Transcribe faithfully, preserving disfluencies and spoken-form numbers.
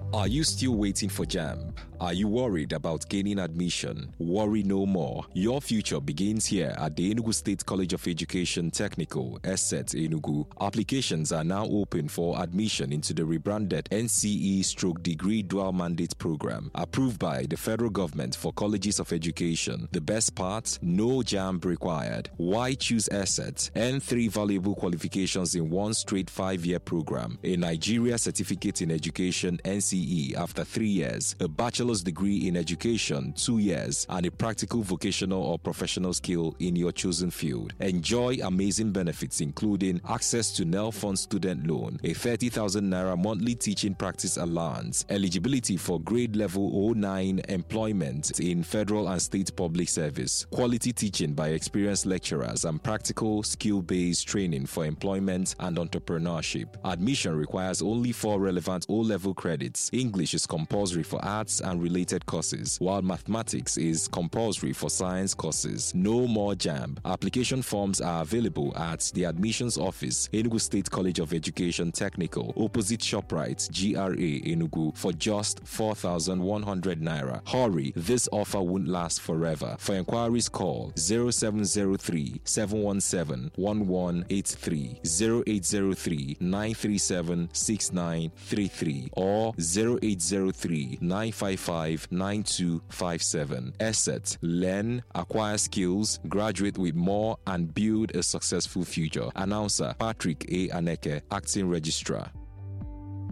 Are you still waiting for JAMB? Are you worried about gaining admission? Worry no more. Your future begins here at the Enugu State College of Education Technical, E S E T Enugu. Applications are now open for admission into the rebranded N C E Stroke Degree Dual Mandate Program, approved by the federal government for colleges of education. The best part? No JAMB required. Why choose E S E T? Earn three valuable qualifications in one straight five-year program. A Nigeria Certificate in Education N C E after three years, a bachelor's degree in education two years, and a practical vocational or professional skill in your chosen field. Enjoy amazing benefits including access to N E L Fund student loan, a thirty thousand naira monthly teaching practice allowance, eligibility for grade level oh nine employment in federal and state public service, quality teaching by experienced lecturers, and practical skill-based training for employment and entrepreneurship. Admission requires only four relevant O-level credits. English is compulsory for arts and related courses, while mathematics is compulsory for science courses. No more JAMB. Application forms are available at the admissions office, Enugu State College of Education Technical, opposite ShopRite, G R A, Enugu, for just four thousand one hundred naira. Hurry, this offer won't last forever. For inquiries, call zero seven zero three, seven one seven, one one eight three, zero eight zero three, nine three seven, six nine three three, or zero eight zero three, nine five five, nine two five seven. E S E T. Learn, acquire skills, graduate with more, and build a successful future. Announcer Patrick A. Aneke, Acting Registrar.